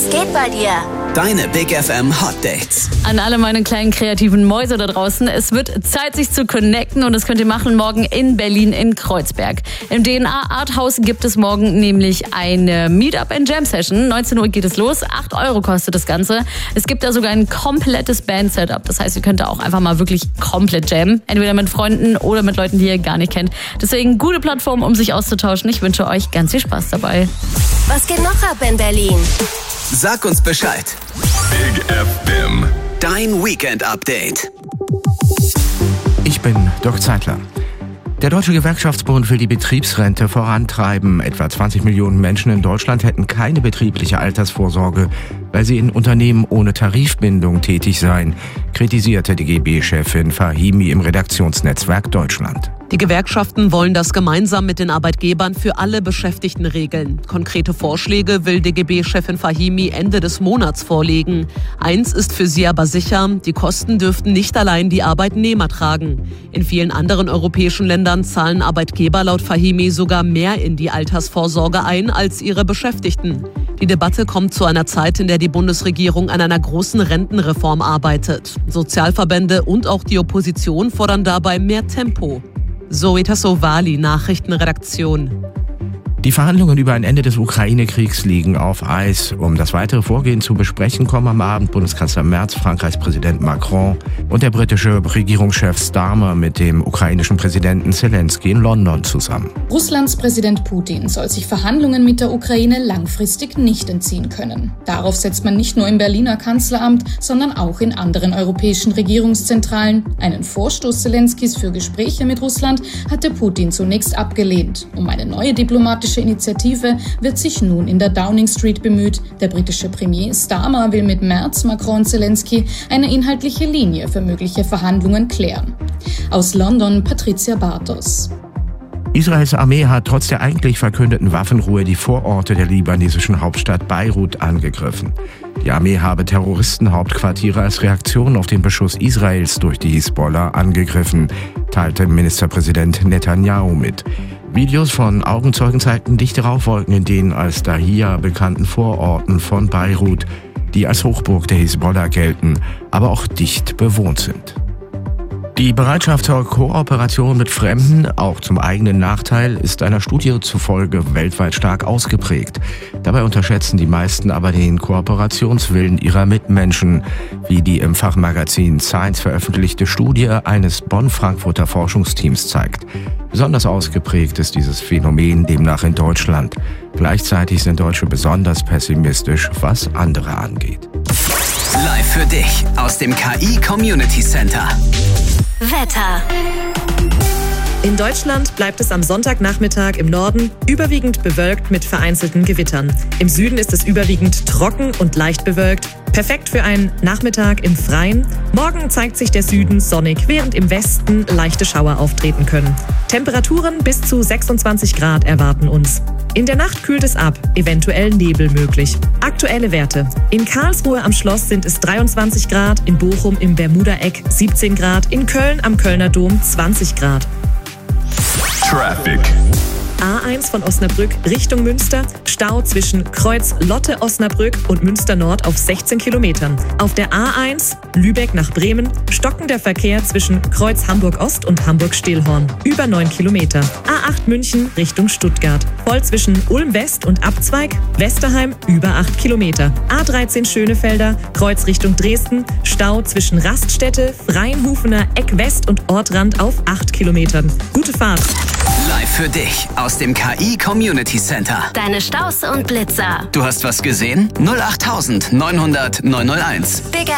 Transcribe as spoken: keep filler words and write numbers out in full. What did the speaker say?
geht bei dir? Deine Big F M Hot Dates. An alle meine kleinen kreativen Mäuse da draußen. Es wird Zeit, sich zu connecten, und das könnt ihr machen morgen in Berlin in Kreuzberg. Im D N A Art House gibt es morgen nämlich eine Meetup and Jam Session. neunzehn Uhr geht es los. acht Euro kostet das Ganze. Es gibt da sogar ein komplettes Band-Setup. Das heißt, ihr könnt da auch einfach mal wirklich komplett jammen. Entweder mit Freunden oder mit Leuten, die ihr gar nicht kennt. Deswegen gute Plattform, um sich auszutauschen. Ich wünsche euch ganz viel Spaß dabei. Was geht noch ab in Berlin? Sag uns Bescheid. Big F M. Dein Weekend-Update. Ich bin Dirk Zeitler. Der Deutsche Gewerkschaftsbund will die Betriebsrente vorantreiben. Etwa zwanzig Millionen Menschen in Deutschland hätten keine betriebliche Altersvorsorge, weil sie in Unternehmen ohne Tarifbindung tätig seien, kritisierte die G B-Chefin Fahimi im Redaktionsnetzwerk Deutschland. Die Gewerkschaften wollen das gemeinsam mit den Arbeitgebern für alle Beschäftigten regeln. Konkrete Vorschläge will die G B-Chefin Fahimi Ende des Monats vorlegen. Eins ist für sie aber sicher: Die Kosten dürften nicht allein die Arbeitnehmer tragen. In vielen anderen europäischen Ländern zahlen Arbeitgeber laut Fahimi sogar mehr in die Altersvorsorge ein als ihre Beschäftigten. Die Debatte kommt zu einer Zeit, in der die Bundesregierung an einer großen Rentenreform arbeitet. Sozialverbände und auch die Opposition fordern dabei mehr Tempo. Zoe Tassovali, Nachrichtenredaktion. Die Verhandlungen über ein Ende des Ukraine-Kriegs liegen auf Eis. Um das weitere Vorgehen zu besprechen, kommen am Abend Bundeskanzler Merz, Frankreichs Präsident Macron und der britische Regierungschef Starmer mit dem ukrainischen Präsidenten Zelensky in London zusammen. Russlands Präsident Putin soll sich Verhandlungen mit der Ukraine langfristig nicht entziehen können. Darauf setzt man nicht nur im Berliner Kanzleramt, sondern auch in anderen europäischen Regierungszentralen. Einen Vorstoß Zelenskys für Gespräche mit Russland hatte Putin zunächst abgelehnt. Um eine neue diplomatische Initiative wird sich nun in der Downing Street bemüht. Der britische Premier Starmer will mit Merz, Macron und Zelensky eine inhaltliche Linie für mögliche Verhandlungen klären. Aus London Patricia Bartos. Israels Armee hat trotz der eigentlich verkündeten Waffenruhe die Vororte der libanesischen Hauptstadt Beirut angegriffen. Die Armee habe Terroristenhauptquartiere als Reaktion auf den Beschuss Israels durch die Hisbollah angegriffen, teilte Ministerpräsident Netanyahu mit. Videos von Augenzeugen zeigten dichte Rauchwolken in den als Dahia bekannten Vororten von Beirut, die als Hochburg der Hisbollah gelten, aber auch dicht bewohnt sind. Die Bereitschaft zur Kooperation mit Fremden, auch zum eigenen Nachteil, ist einer Studie zufolge weltweit stark ausgeprägt. Dabei unterschätzen die meisten aber den Kooperationswillen ihrer Mitmenschen, wie die im Fachmagazin Science veröffentlichte Studie eines Bonn-Frankfurter Forschungsteams zeigt. Besonders ausgeprägt ist dieses Phänomen demnach in Deutschland. Gleichzeitig sind Deutsche besonders pessimistisch, was andere angeht. Live für dich aus dem K I Community Center. Wetter. In Deutschland bleibt es am Sonntagnachmittag im Norden überwiegend bewölkt mit vereinzelten Gewittern. Im Süden ist es überwiegend trocken und leicht bewölkt. Perfekt für einen Nachmittag im Freien. Morgen zeigt sich der Süden sonnig, während im Westen leichte Schauer auftreten können. Temperaturen bis zu sechsundzwanzig Grad erwarten uns. In der Nacht kühlt es ab, eventuell Nebel möglich. Aktuelle Werte. In Karlsruhe am Schloss sind es dreiundzwanzig Grad, in Bochum im Bermuda-Eck siebzehn Grad, in Köln am Kölner Dom zwanzig Grad. Traffic. A eins von Osnabrück Richtung Münster, Stau zwischen Kreuz Lotte-Osnabrück und Münster Nord auf sechzehn Kilometern. Auf der A eins Lübeck nach Bremen stockender Verkehr zwischen Kreuz Hamburg-Ost und Hamburg-Stehlhorn, über neun Kilometer. A acht München Richtung Stuttgart, voll zwischen Ulm West und Abzweig, Westerheim über acht Kilometer. A dreizehn Schönefelder, Kreuz Richtung Dresden, Stau zwischen Raststätte, Freienhufener Eck West und Ortrand auf acht Kilometern. Gute Fahrt! Live für dich aus dem K I Community Center. Deine Staus und Blitzer. Du hast was gesehen? null acht neunhundert neunhundert neunhunderteins. Big